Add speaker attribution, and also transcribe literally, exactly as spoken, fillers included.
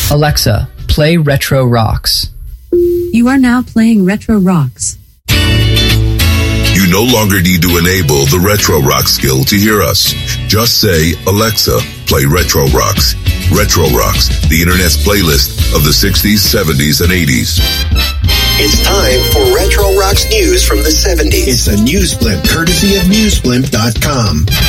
Speaker 1: Alexa, play Retro Rocks.
Speaker 2: You are now playing Retro Rocks.
Speaker 3: You no longer need to enable the Retro Rock skill to hear us. Just say, Alexa, play Retro Rocks. Retro Rocks, the internet's playlist of the sixties, seventies, and eighties.
Speaker 4: It's time for Retro Rocks news from the seventies.
Speaker 5: It's a news blimp courtesy of news blimp dot com.